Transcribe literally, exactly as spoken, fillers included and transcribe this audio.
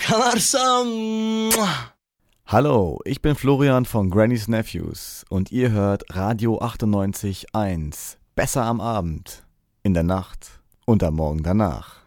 Kamarsam. Hallo, ich bin Florian von Granny's Nephews und ihr hört Radio achtundneunzig Komma eins. Besser am Abend, in der Nacht und am Morgen danach.